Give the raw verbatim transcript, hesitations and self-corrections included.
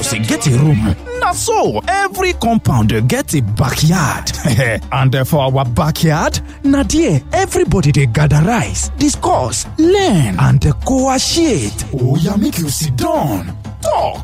house get a room, na so every compound get a backyard. And for our backyard, na there everybody dey gatherrise, discuss, learn and co-associate. Oya, make you sit down, talk,